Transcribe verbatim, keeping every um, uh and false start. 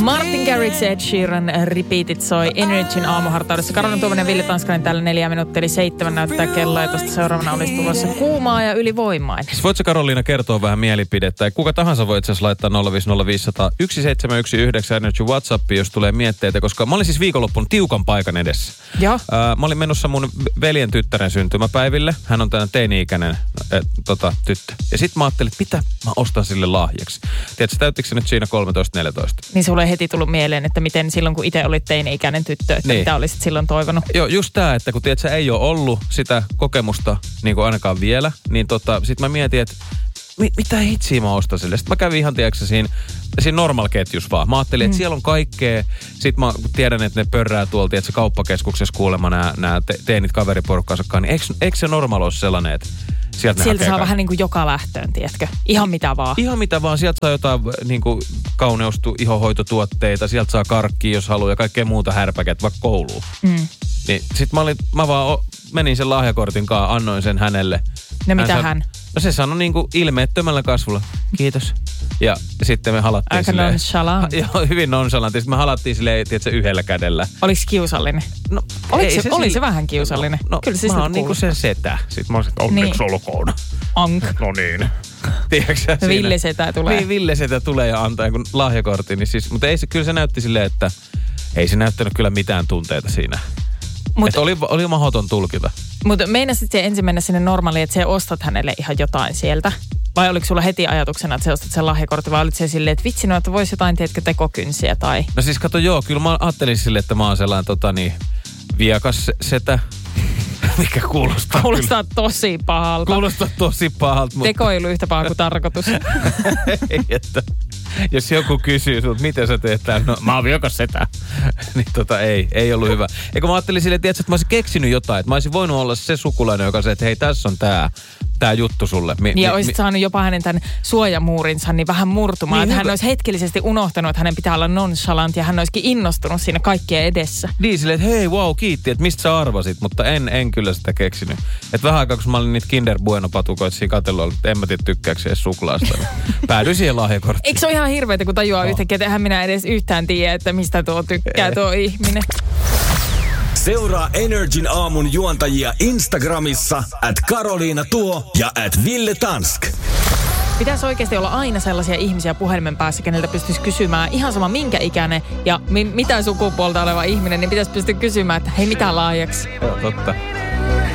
Martin Garrix ja Ed Sheeran Repeatit soi Energyn aamuhartaudessa. Karolina Tuominen ja Ville Tanskanen täällä neljä minuuttia, eli seitsemän näyttää kelloa ja tuosta seuraavana olisi tulossa kuumaa ja ylivoimainen. Voitko Karoliina kertoa vähän mielipidettä? Kuka tahansa voi itse asiassa laittaa nolla viisi nolla viisi nolla nolla yksi seitsemän yksi yhdeksän Energy WhatsAppiin, jos tulee mietteitä, koska mä olin siis viikonloppuna tiukan paikan edessä. Joo. Äh, mä olin menossa mun veljen tyttären syntymäpäiville. Hän on tänä teini-ikäinen äh, tota, tyttö. Ja sit mä ajattelin, että mitä mä ostan sille lahjaksi. Tiedätkö, täyttikö se nyt siinä kolmetoista neljätoista? Niin sulle ei heti tullut mieleen, että miten silloin, kun itse olit teini-ikäinen tyttö, että niin. Mitä olisit silloin toivonut? Joo, just tää, että kun tiedätkö, ei ole ollut sitä kokemusta niin kuin ainakaan vielä, niin tota, sit mä mietin, että mi- mitä hitsiä mä ostan sille. Sitten mä kävin ihan, tiedätkö, siinä, siinä normal-ketjus vaan. Mä ajattelin, että mm. siellä on kaikkea. Sitten mä tiedän, että ne pörrää tuolta, tiedätkö, kauppakeskuksessa kuulemma nämä, nämä te- teenit kaveriporukkaansakaan. Niin eikö, eikö se normaali ole sellainen, että sieltä, sieltä saa vähän niin kuin joka lähtöön, tiedätkö? Ihan mitä vaan. Ihan mitä vaan. Sieltä saa jotain niin kuin kauneustu, ihohoitotuotteita. Sieltä saa karkkia, jos haluaa, ja kaikkea muuta härpäkät, vaikka kouluun. Mm. Niin sit mä, olin, mä vaan o, menin sen lahjakortin kanssa, annoin sen hänelle. No mitä hän? hän? No se sanoi niinku ilmeettömällä kasvulla, kiitos. Ja sitten me halattiin aika silleen. nonchalant. Joo, hyvin nonchalant. Sitten me halattiin silleen, tiedätkö, yhdellä kädellä. Oliko se kiusallinen? No, Oliko se, se, oli sille... se vähän kiusallinen? No, no kyllä se mä oon niinku sen setä. Sitten mä olisin, että onneksi niin. olkoon. Ank. No niin. Tiedätkö sä Ville setä tulee. Niin, Ville setä tulee ja antaa jonkun lahjakortin. Niin siis, mutta ei se, kyllä se näytti silleen, että ei se näyttänyt kyllä mitään tunteita siinä. Mut, että oli, oli mahdoton tulkita. Mutta meinasit se ensin mennä sinne normaaliin, että sä ostat hänelle ihan jotain sieltä? Vai oliko sulla heti ajatuksena, että sä ostat sen lahjakortin, vai olit se silleen, että vitsi, no, että voisi jotain, tiedätkö, tekokynsiä tai... No siis kato, joo, kyllä mä ajattelin silleen, että mä oon sellainen tota niin, viekas setä, mikä kuulostaa Kuulostaa kyllä. tosi pahalta. Kuulostaa tosi pahalta. Mutta... Teko ei ollut yhtä paha kuin tarkoitus. Ei, että jos joku kysyy sulta, miten sä teet tämän, no mä oon viekas setä. Niin tota ei, ei ollut hyvä. Eikö mä ajattelin silleen, että mä olisin keksinyt jotain, että mä olisin voinut olla se sukulainen, joka se, että hei, tässä on tää. Tämä juttu sulle. Mi, ja mi, olisit mi, saanut jopa hänen tämän suojamuurinsa niin vähän murtumaan. Niin, että hän olisi hetkellisesti unohtanut, että hänen pitää olla nonchalant ja hän olisikin innostunut siinä kaikkien edessä. Niin silleen, että hei, wow, kiitti, että mistä sä arvasit, mutta en, en kyllä sitä keksinyt. Että vähän aikaa, kun mä olin niitä Kinder Bueno-patukoita siinä katsellut, että en mä tiedä tykkääkö edes suklaasta. Päädyin siihen lahjakorttiin. Eikö se ole ihan hirveätä, kun tajuaa no. yhtäkkiä, että eihän minä edes yhtään tiedä, että mistä tuo tykkää Ei. tuo ihminen. Seuraa Energyn aamun juontajia Instagramissa at Karoliina Tuo ja at Ville Tansk. Pitäisi oikeasti olla aina sellaisia ihmisiä puhelimen päässä, keneltä pystyisi kysymään ihan sama minkä ikäinen ja mi- mitä sukupuolta oleva ihminen, niin pitäisi pystyä kysymään, että hei, mitä lahjaksi? Joo, totta.